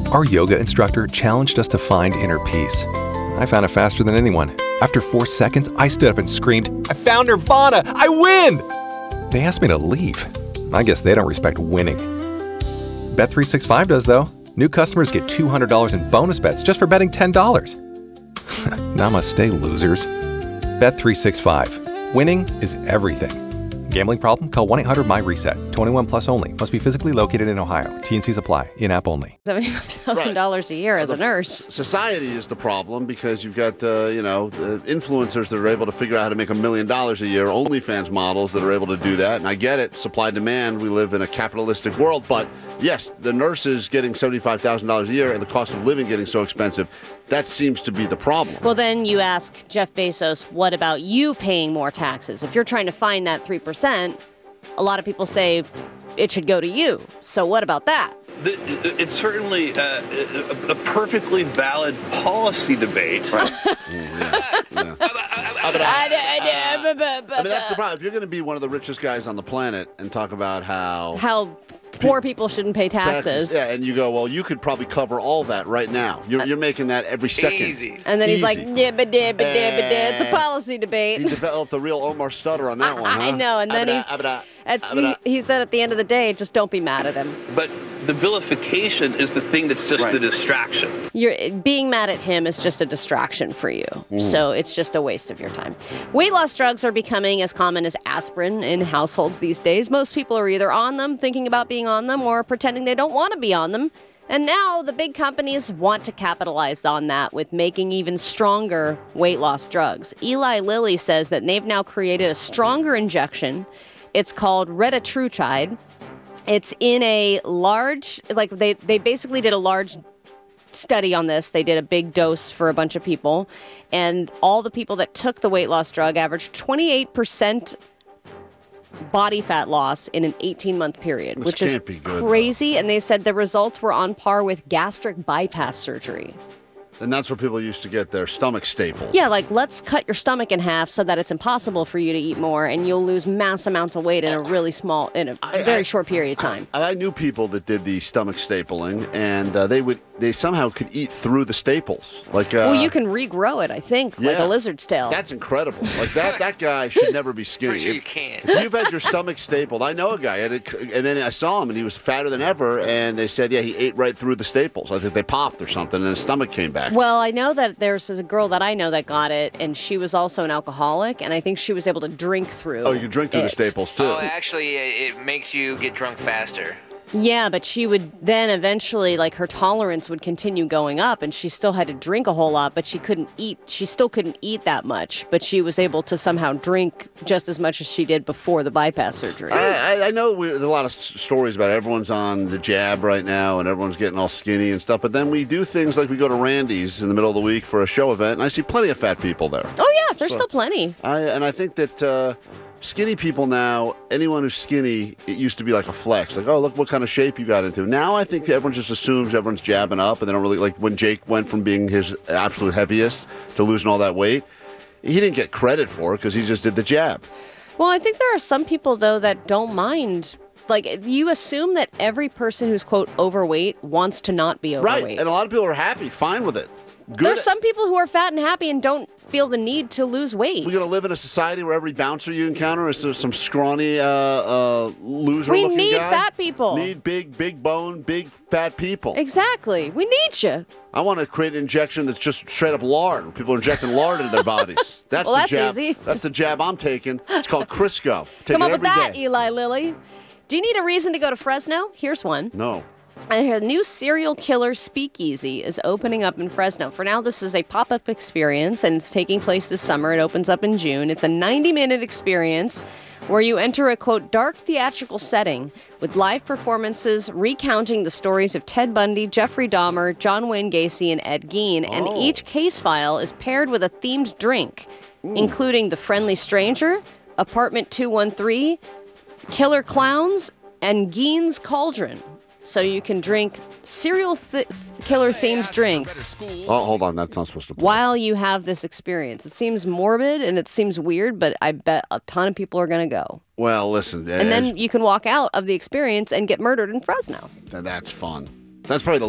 Our yoga instructor challenged us to find inner peace. I found it faster than anyone. After 4 seconds, I stood up and screamed, "I found Nirvana! I win!" They asked me to leave. I guess they don't respect winning. Bet365 does, though. New customers get $200 in bonus bets just for betting $10. Namaste, losers. Bet365. Winning is everything. Gambling problem? Call 1-800-MY-RESET. 21 plus only. Must be physically located in Ohio. T&Cs apply. In-app only. $75,000 a year as a nurse. Society is the problem because you've got, the influencers that are able to figure out how to make $1 million a year, OnlyFans models that are able to do that. And I get it. Supply demand. We live in a capitalistic world. But yes, the nurses getting $75,000 a year and the cost of living getting so expensive, that seems to be the problem. Well, then you ask Jeff Bezos, what about you paying more taxes? If you're trying to find that 3%, a lot of people say it should go to you. So what about that? It's certainly a perfectly valid policy debate. Right. I mean, that's the problem. If you're going to be one of the richest guys on the planet and talk about how poor people shouldn't pay taxes. Yeah, and you go, well, you could probably cover all that right now. You're making that every second. Easy. And then he's like, it's a policy debate. He developed a real Omar stutter on that one, huh? I know, and then he said at the end of the day, just don't be mad at him. But the vilification is the thing that's just the distraction. Being mad at him is just a distraction for you. So it's just a waste of your time. Weight loss drugs are becoming as common as aspirin in households these days. Most people are either on them, thinking about being on them, or pretending they don't want to be on them. And now the big companies want to capitalize on that with making even stronger weight loss drugs. Eli Lilly says that they've now created a stronger injection. It's called retatrutide. It's in a large, they basically did a large study on this. They did a big dose for a bunch of people. And all the people that took the weight loss drug averaged 28% body fat loss in an 18-month period, which is crazy. And they said the results were on par with gastric bypass surgery. And that's where people used to get their stomach stapled. Yeah, let's cut your stomach in half so that it's impossible for you to eat more, and you'll lose mass amounts of weight in a very short period of time. I knew people that did the stomach stapling, and they somehow could eat through the staples. Well, you can regrow it, I think, like a lizard's tail. That's incredible. That guy should never be skinny. Pretty sure you can't. If you've had your stomach stapled, I know a guy, and then I saw him, and he was fatter than ever, and they said, yeah, he ate right through the staples. I think they popped or something, and his stomach came back. Well, I know that there's a girl that I know that got it, and she was also an alcoholic, and I think she was able to drink through. Oh, you drink through the staples, too. Oh, actually, it makes you get drunk faster. Yeah, but she would then eventually, her tolerance would continue going up, and she still had to drink a whole lot, but she couldn't eat. She still couldn't eat that much, but she was able to somehow drink just as much as she did before the bypass surgery. I know there's a lot of stories about everyone's on the jab right now, and everyone's getting all skinny and stuff, but then we do things like we go to Randy's in the middle of the week for a show event, and I see plenty of fat people there. Oh, yeah, there's still plenty. I think that... skinny people now, anyone who's skinny, it used to be like a flex. Oh, look what kind of shape you got into. Now I think everyone just assumes everyone's jabbing up, and they don't really, when Jake went from being his absolute heaviest to losing all that weight, he didn't get credit for it because he just did the jab. Well, I think there are some people, though, that don't mind. You assume that every person who's, quote, overweight wants to not be overweight. Right, and a lot of people are happy, fine with it. Good. There's some people who are fat and happy and don't feel the need to lose weight. We're going to live in a society where every bouncer you encounter is some scrawny loser-looking guy. We need fat people. Need big bone, big fat people. Exactly. We need you. I want to create an injection that's just straight up lard. People are injecting lard into their bodies. That's well, the that's jab. Easy. That's the jab I'm taking. It's called Crisco. Come up with that, Eli Lilly. Do you need a reason to go to Fresno? Here's one. No. A new serial killer speakeasy is opening up in Fresno. For now, this is a pop-up experience, and it's taking place this summer. It opens up in June. It's a 90-minute experience where you enter a, quote, dark theatrical setting with live performances recounting the stories of Ted Bundy, Jeffrey Dahmer, John Wayne Gacy, and Ed Gein. And each case file is paired with a themed drink, including The Friendly Stranger, Apartment 213, Killer Clowns, and Gein's Cauldron. So you can drink serial killer-themed drinks. Oh, hold on. That's not supposed to play. While you have this experience. It seems morbid and it seems weird, but I bet a ton of people are going to go. Well, listen. And then you can walk out of the experience and get murdered in Fresno. That's fun. That's probably the